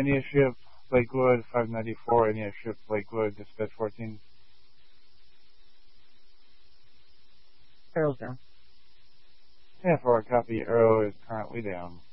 India ship, Lakewood, 594, India ship, Lakewood, dispatch 14. Arrow's down. Yeah, for a copy, Arrow is currently down.